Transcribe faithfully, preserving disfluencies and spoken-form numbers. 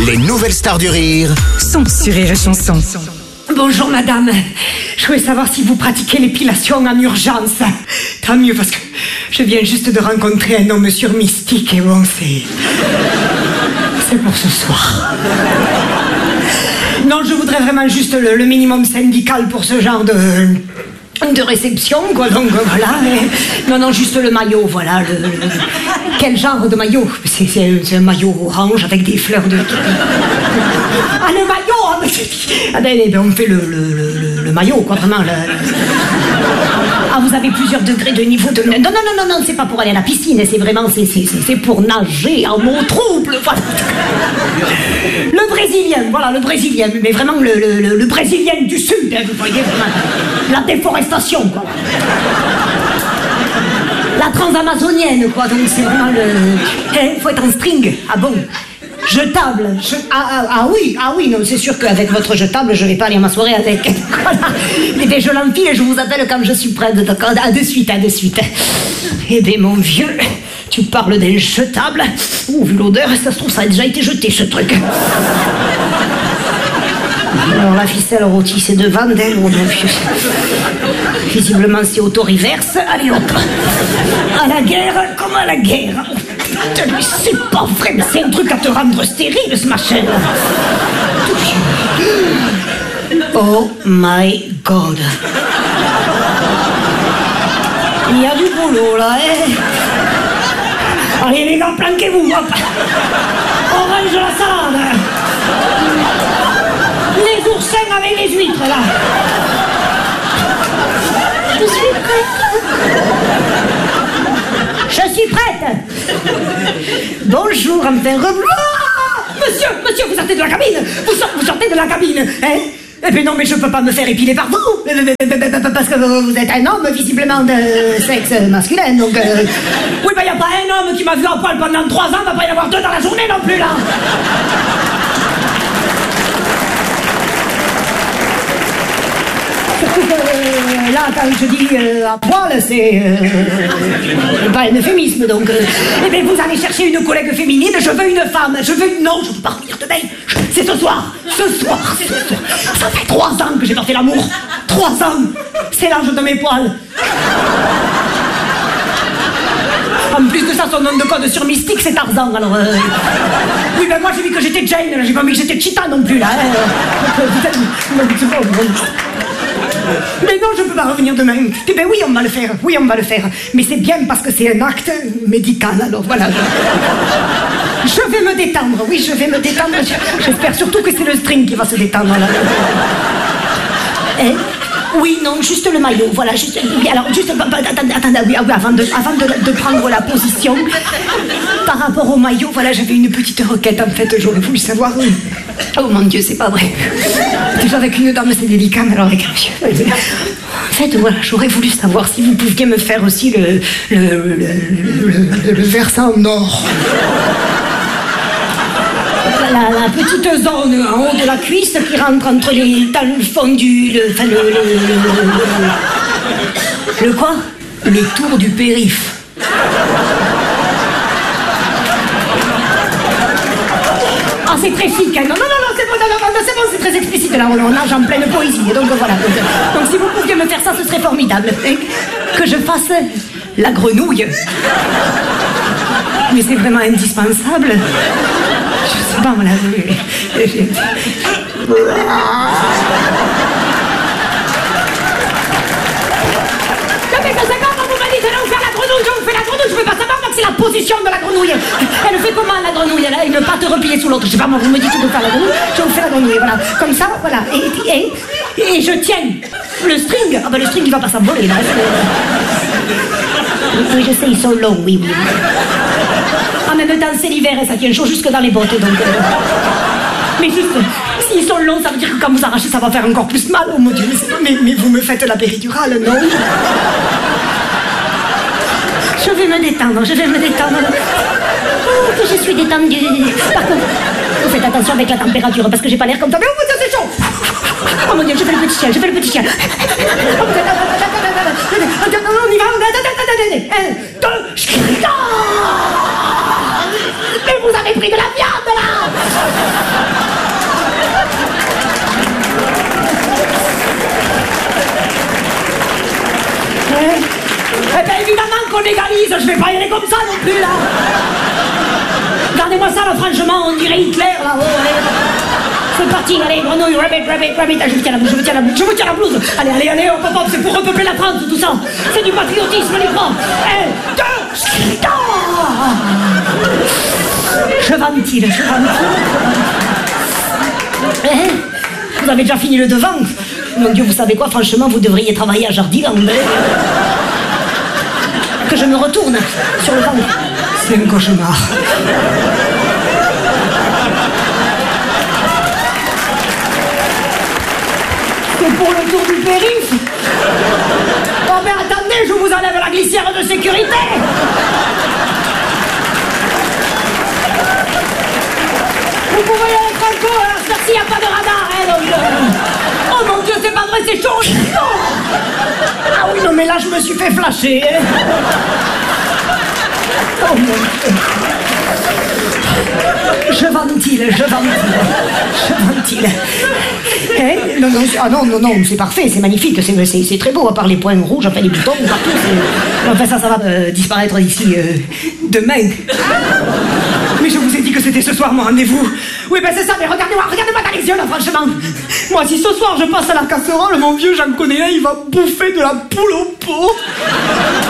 Les nouvelles stars du rire sont sur Rire et Chanson. Bonjour madame, je voulais savoir si vous pratiquez l'épilation en urgence. Tant mieux parce que je viens juste de rencontrer un homme sur Mystique et bon c'est... c'est pour ce soir. Non, je voudrais vraiment juste le, le minimum syndical pour ce genre de... de réception, quoi, donc voilà. Et... non, non, juste le maillot, voilà. Le, le... Quel genre de maillot? C'est, c'est, c'est un maillot orange avec des fleurs de... Ah, le maillot! Ah, ah ben, ben, on fait le, le, le, le maillot, quoi, vraiment. Le... Ah, vous avez plusieurs degrés de niveau de... Non, non, non, non, non, c'est pas pour aller à la piscine, c'est vraiment... c'est, c'est, c'est pour nager en eau trouble, voilà. Le brésilien, voilà, le brésilien, mais vraiment le, le, le brésilien du sud, hein, vous voyez, vraiment. La déforestation, quoi. La transamazonienne, quoi, donc c'est vraiment le... Il faut être en string, ah bon. Jetable, je... ah, ah, ah oui, ah oui, non, c'est sûr qu'avec votre jetable, je vais pas aller à ma soirée avec. Voilà. Et bien, je l'empile et je vous appelle quand je suis prête, d'accord. À de suite, à de suite. Eh bien, mon vieux, tu parles d'un jetable. Ouh, vu l'odeur, ça se trouve, ça a déjà été jeté, ce truc. Alors, la ficelle rôtie, c'est devant d'elle, oh mon vieux. Visiblement, c'est auto-reverse. Allez, hop. À la guerre, comme à la guerre. Putain, mais c'est pas vrai, mais c'est un truc à te rendre stérile, ce machin. Oh my God. Il y a du boulot, là, hein. Allez, les gars, planquez-vous, hop. On range la salade. Les oursins avec les huîtres, là. Je suis prête. Je suis prête. Bonjour, enfin, re... ah, monsieur, monsieur, vous sortez de la cabine. Vous, sort, vous sortez de la cabine, hein. Eh bien non, mais je peux pas me faire épiler par vous. Parce que vous êtes un homme, visiblement de sexe masculin, donc... Euh... Oui, ben y a pas un homme qui m'a vu en poil pendant trois ans, va pas y en avoir deux dans la journée non plus, là. Surtout que, euh, là, quand je dis euh, à poil, c'est euh, pas un euphémisme, donc... Euh, eh bien, vous allez chercher une collègue féminine, je veux une femme, je veux une... Non, je ne peux pas revenir demain, je... c'est ce soir, ce soir, c'est ce soir. Ça fait trois ans que j'ai pas fait l'amour, trois ans, c'est l'âge de mes poils. En plus de ça, son nom de code sur Mystique, c'est Tarzan, alors... Euh... Oui, ben moi, j'ai vu que j'étais Jane, là, j'ai pas vu que j'étais Cheetah non plus, là. Hein. Mais non, je peux pas revenir demain. Eh ben oui, on va le faire, oui, on va le faire. Mais c'est bien parce que c'est un acte médical, alors voilà. Je vais me détendre, oui, je vais me détendre. J'espère surtout que c'est le string qui va se détendre, là. Eh? Oui, non, juste le maillot, voilà, juste... Oui, alors, juste... Attendez, attendez, oui, avant, de, avant de, de prendre la position, par rapport au maillot, voilà, j'avais une petite requête, en fait, j'aurais voulu savoir... Oh mon Dieu, c'est pas vrai. Déjà, avec une dame, c'est délicat, mais alors avec un monsieur... En fait, voilà, j'aurais voulu savoir si vous pouviez me faire aussi le... le... le, le, le, le versant nord. La, la petite zone en haut de la cuisse qui rentre entre les... dans le fond du... Le, enfin, le, le, le, le... Le quoi? Le tour du périph'. Ah, c'est très chic, hein. Non, non, non, non, c'est bon, non, non, non, c'est bon, c'est très explicite, là, on nage en pleine poésie, donc voilà. Donc, donc si vous pouviez me faire ça, ce serait formidable. Hein, que je fasse la grenouille. Mais c'est vraiment indispensable. Je sais pas, voilà. Je vous fais la grenouille, je veux pas savoir, donc c'est la position de la grenouille. Elle fait comment la grenouille? Elle a une patte repliée sous l'autre. Je sais pas, moi, vous me dites de faire la grenouille, je vous fais la grenouille, voilà. Comme ça, voilà. Et, et, et je tiens le string. Ah ben le string, il va pas s'envoler, là. Oui, je sais, ils sont longs, oui, oui. En même temps, c'est l'hiver et ça tient chaud jusque dans les bottes, donc... Euh... Mais juste, s'ils sont longs, ça veut dire que quand vous arrachez, ça va faire encore plus mal. Oh mon Dieu, mais, mais vous me faites la péridurale, non? Je vais me détendre, je vais me détendre. Oh, que je suis détendue. Par contre, vous faites attention avec la température, parce que j'ai pas l'air comme ça. Mais oh mon Dieu, c'est chaud. Oh mon Dieu, je fais le petit chien, je fais le petit chien. On y va, un, deux, mais vous avez pris de la viande, là. plus là. Regardez-moi ça là, franchement, on dirait Hitler là-haut. C'est parti, allez, grenouille, rabbit, rabbit, rabbit. Ah, je vous tiens la bouche, je vous tiens la bouche, je vous tiens la blouse. Allez, allez, allez, hop, hop, hop, c'est pour repeupler la France, tout ça. C'est du patriotisme, les grands. Un, deux, trois. Je ventile, je ventile. Hein? Vous avez déjà fini le devant? Mon Dieu, vous savez quoi, franchement, vous devriez travailler à Jardiland. Que je me retourne sur le ventre. C'est un cauchemar. C'est pour le tour du périph'. Oh mais attendez, je vous enlève la glissière de sécurité. Vous pouvez y aller franco, hein, cette fois-ci, il n'y a pas de radar, hein, donc... Euh... Oh mon Dieu, c'est pas vrai, c'est chaud. Oh. Ah oui, non mais là, je me suis fait flasher. Hein. Oh mon Dieu. Je ventile, je ventile, je ventile. Hein? Non, non, ah non, non, non, c'est parfait, c'est magnifique, c'est très beau, à part les points rouges, enfin les boutons partout. Enfin ça, ça va euh, disparaître d'ici euh, demain. Mais je vous ai dit que c'était ce soir mon rendez-vous. Oui, ben c'est ça, mais regardez-moi, regardez-moi dans les yeux là, franchement. Moi, si ce soir je passe à la casserole, mon vieux, j'en connais un, il va bouffer de la poule au pot.